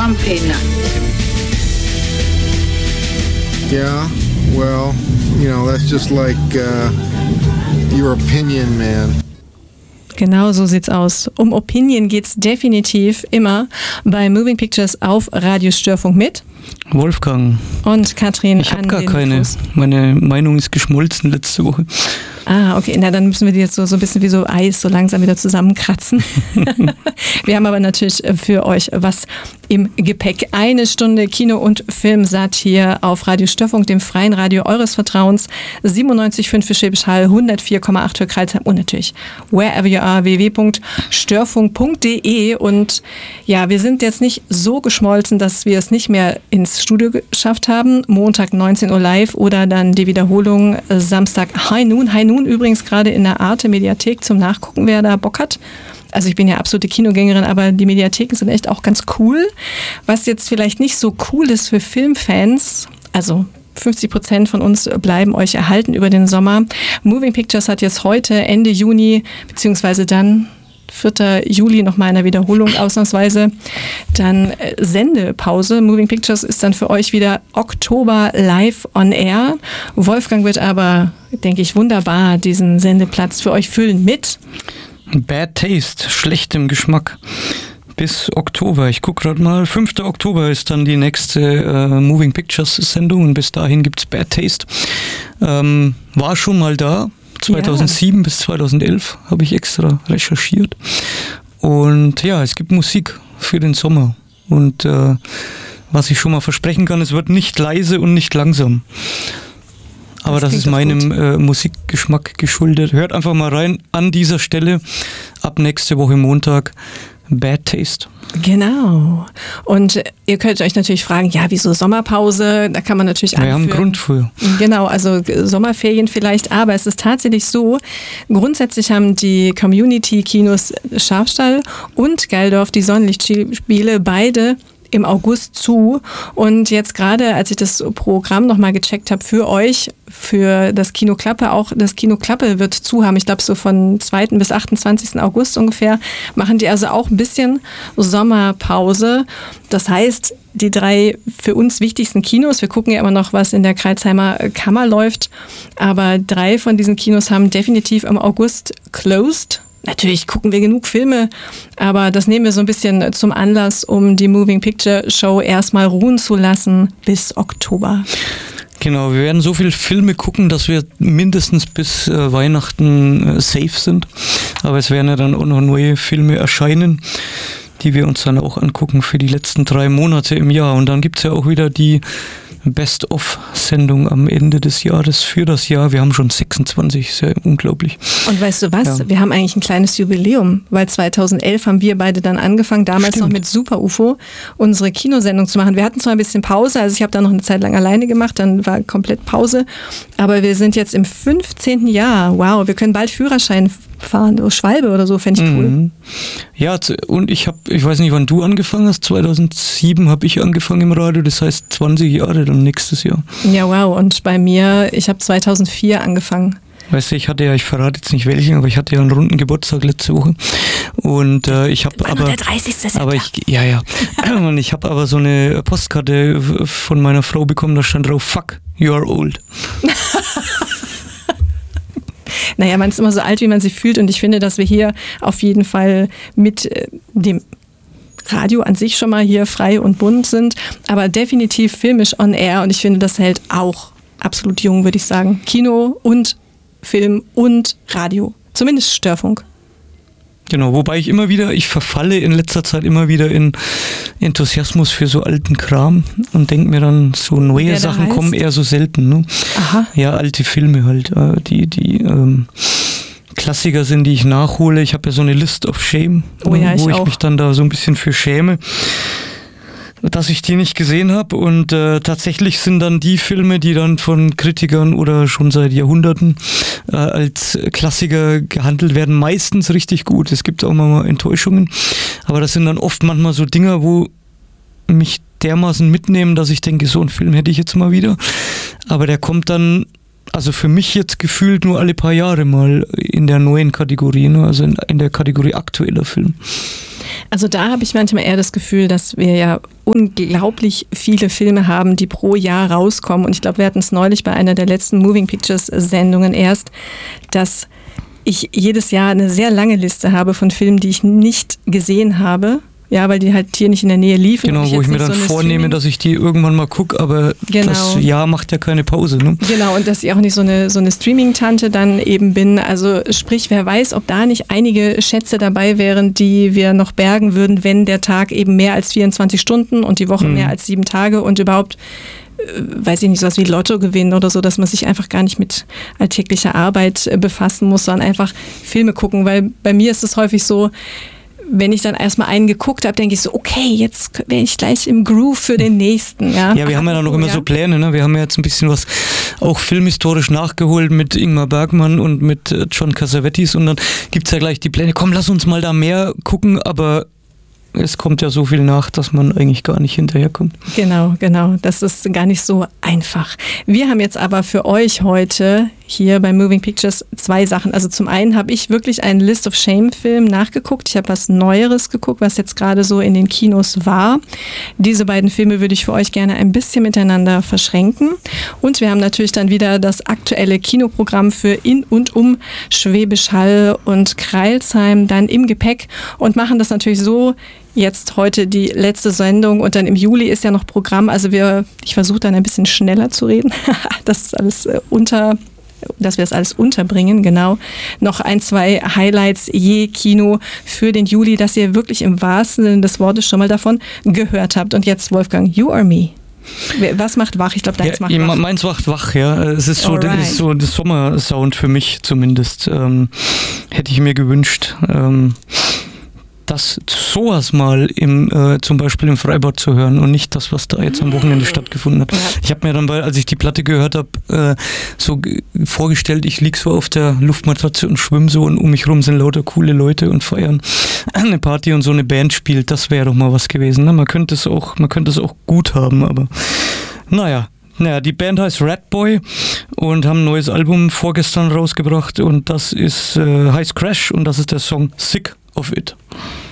bumping. Yeah, well, that's just like your opinion, man. Genau so sieht's aus. Um Opinion geht's definitiv immer bei Moving Pictures auf Radio Störfunk mit Wolfgang. Und Katrin. Ich habe gar keine. Meine Meinung ist geschmolzen letzte Woche. Ah, okay. Na, dann müssen wir die jetzt so ein bisschen wie so Eis so langsam wieder zusammenkratzen. Wir haben aber natürlich für euch was im Gepäck. 1 Stunde Kino- und Filmsatt hier auf Radio Störfunk, dem freien Radio eures Vertrauens. 97,5 für Schwäbisch Hall, 104,8 für Kreilsheim und natürlich wherever you are, www.störfunk.de. Und ja, wir sind jetzt nicht so geschmolzen, dass wir es nicht mehr ins Studio geschafft haben. Montag 19 Uhr live oder dann die Wiederholung Samstag High Noon. High Noon übrigens gerade in der Arte Mediathek zum Nachgucken, wer da Bock hat. Also ich bin ja absolute Kinogängerin, aber die Mediatheken sind echt auch ganz cool. Was jetzt vielleicht nicht so cool ist für Filmfans, also 50% von uns bleiben euch erhalten über den Sommer. Moving Pictures hat jetzt heute, Ende Juni, beziehungsweise dann 4. Juli nochmal in der Wiederholung ausnahmsweise. Dann Sendepause. Moving Pictures ist dann für euch wieder Oktober live on air. Wolfgang wird aber, denke ich, wunderbar diesen Sendeplatz für euch füllen mit Bad Taste, schlechtem Geschmack. Bis Oktober. Ich gucke gerade mal. 5. Oktober ist dann die nächste Moving Pictures Sendung und bis dahin gibt's Bad Taste. War schon mal da. 2007 bis 2011 habe ich extra recherchiert. Und ja, es gibt Musik für den Sommer. Und was ich schon mal versprechen kann, es wird nicht leise und nicht langsam. Aber das ist meinem Musikgeschmack geschuldet. Hört einfach mal rein an dieser Stelle. Ab nächste Woche Montag Bad Taste. Genau. Und ihr könnt euch natürlich fragen, ja, wieso Sommerpause? Da kann man natürlich anführen. Wir haben einen Grund für. Genau, also Sommerferien vielleicht, aber es ist tatsächlich so, grundsätzlich haben die Community-Kinos Schafstall und Geildorf die Sonnenlichtspiele beide im August zu. Und jetzt gerade, als ich das Programm nochmal gecheckt habe für euch, für das Kino Klappe, auch das Kino Klappe wird zu haben. Ich glaube, so von 2. bis 28. August ungefähr machen die also auch ein bisschen Sommerpause. Das heißt, die 3 für uns wichtigsten Kinos, wir gucken ja immer noch, was in der Kreilsheimer Kammer läuft, aber 3 von diesen Kinos haben definitiv im August closed. Natürlich gucken wir genug Filme, aber das nehmen wir so ein bisschen zum Anlass, um die Moving Picture Show erstmal ruhen zu lassen bis Oktober. Genau, wir werden so viele Filme gucken, dass wir mindestens bis Weihnachten safe sind. Aber es werden ja dann auch noch neue Filme erscheinen, die wir uns dann auch angucken für die letzten 3 Monate im Jahr. Und dann gibt es ja auch wieder die Best-of-Sendung am Ende des Jahres für das Jahr. Wir haben schon 26, sehr unglaublich. Und weißt du was? Ja. Wir haben eigentlich ein kleines Jubiläum, weil 2011 haben wir beide dann angefangen, damals noch mit Super UFO, unsere Kinosendung zu machen. Wir hatten zwar ein bisschen Pause, also ich habe da noch eine Zeit lang alleine gemacht, dann war komplett Pause, aber wir sind jetzt im 15. Jahr. Wow, wir können bald Führerschein fahren, so Schwalbe oder so, fände ich cool. Ja, und ich weiß nicht, wann du angefangen hast, 2007 habe ich angefangen im Radio, das heißt 20 Jahre dann nächstes Jahr. Ja, wow, und bei mir, ich habe 2004 angefangen. Weißt du, ich verrate jetzt nicht welchen, aber ich hatte ja einen runden Geburtstag letzte Woche und ich habe aber der 30. Und ich habe aber so eine Postkarte von meiner Frau bekommen, da stand drauf, fuck, you are old. Naja, man ist immer so alt, wie man sich fühlt und ich finde, dass wir hier auf jeden Fall mit dem Radio an sich schon mal hier frei und bunt sind, aber definitiv filmisch on air und ich finde, das hält auch absolut jung, würde ich sagen. Kino und Film und Radio, zumindest Störfunk. Genau, wobei ich verfalle in letzter Zeit immer wieder in Enthusiasmus für so alten Kram und denke mir dann, so neue Sachen kommen eher so selten. Ne? Aha. Ja, alte Filme halt, die Klassiker sind, die ich nachhole. Ich habe ja so eine List of Shame, wo ich mich dann da so ein bisschen für schäme, dass ich die nicht gesehen habe und tatsächlich sind dann die Filme, die dann von Kritikern oder schon seit Jahrhunderten als Klassiker gehandelt werden, meistens richtig gut. Es gibt auch mal Enttäuschungen, aber das sind dann oft manchmal so Dinger, wo mich dermaßen mitnehmen, dass ich denke, so einen Film hätte ich jetzt mal wieder, aber der kommt dann, also für mich jetzt gefühlt nur alle paar Jahre mal in der neuen Kategorie, ne? Also in der Kategorie aktueller Film. Also da habe ich manchmal eher das Gefühl, dass wir ja unglaublich viele Filme haben, die pro Jahr rauskommen. Und ich glaube, wir hatten es neulich bei einer der letzten Moving Pictures Sendungen erst, dass ich jedes Jahr eine sehr lange Liste habe von Filmen, die ich nicht gesehen habe. Ja, weil die halt hier nicht in der Nähe liefen. Genau, wo ich mir dann vornehme, dass ich die irgendwann mal gucke, aber das Jahr macht ja keine Pause. Ne? Genau, und dass ich auch nicht so eine Streaming-Tante dann eben bin. Also sprich, wer weiß, ob da nicht einige Schätze dabei wären, die wir noch bergen würden, wenn der Tag eben mehr als 24 Stunden und die Woche mehr als 7 Tage und überhaupt, weiß ich nicht, sowas wie Lotto gewinnen oder so, dass man sich einfach gar nicht mit alltäglicher Arbeit befassen muss, sondern einfach Filme gucken. Weil bei mir ist es häufig so, wenn ich dann erstmal einen geguckt habe, denke ich so, okay, jetzt wäre ich gleich im Groove für den nächsten. Ja, wir haben ja dann noch immer so Pläne. Ne? Wir haben ja jetzt ein bisschen was auch filmhistorisch nachgeholt mit Ingmar Bergman und mit John Cassavetes und dann gibt es ja gleich die Pläne, komm, lass uns mal da mehr gucken, aber es kommt ja so viel nach, dass man eigentlich gar nicht hinterherkommt. Genau. Das ist gar nicht so einfach. Wir haben jetzt aber für euch heute hier bei Moving Pictures 2 Sachen. Also zum einen habe ich wirklich einen List of Shame-Film nachgeguckt. Ich habe was Neueres geguckt, was jetzt gerade so in den Kinos war. Diese beiden Filme würde ich für euch gerne ein bisschen miteinander verschränken. Und wir haben natürlich dann wieder das aktuelle Kinoprogramm für in und um Schwäbisch Hall und Crailsheim dann im Gepäck und machen das natürlich so, jetzt heute die letzte Sendung und dann im Juli ist ja noch Programm. Also ich versuche dann ein bisschen schneller zu reden. Das ist alles dass wir das alles unterbringen, genau. Noch 1, 2 Highlights je Kino für den Juli, dass ihr wirklich im wahrsten Sinne des Wortes schon mal davon gehört habt. Und jetzt, Wolfgang, You or Me? Was macht wach? Ich glaube, deins macht wach. Meins macht wach, ja. Es ist so, das ist so das Sommersound für mich zumindest. Hätte ich mir gewünscht, das sowas mal zum Beispiel im Freibad zu hören und nicht das, was da jetzt am Wochenende stattgefunden hat. Ja. Ich habe mir dann, als ich die Platte gehört habe, so vorgestellt, ich lieg so auf der Luftmatratze und schwimme so und um mich rum sind lauter coole Leute und feiern eine Party und so eine Band spielt. Das wäre doch mal was gewesen. Ne? Man könnte es auch gut haben, aber naja, die Band heißt Ratboy und haben ein neues Album vorgestern rausgebracht und das ist heißt Crash und das ist der Song Sick of It.